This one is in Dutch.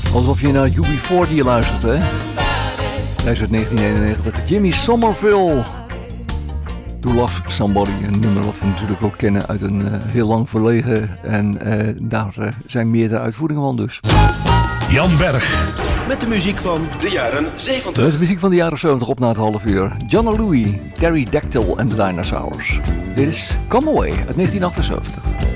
Alsof je naar UB40 luistert, hè? Hij is uit 1991. Jimmy Somerville. To Love Somebody. Een nummer wat we natuurlijk ook kennen uit een heel lang verleden. En daar zijn meerdere uitvoeringen van dus. Jan Berg. Met de muziek van de jaren 70. Met de muziek van de jaren 70 op na het half uur. John Louis, Gary Dactyl en de Dinosaurs. Dit is Come Away uit 1978.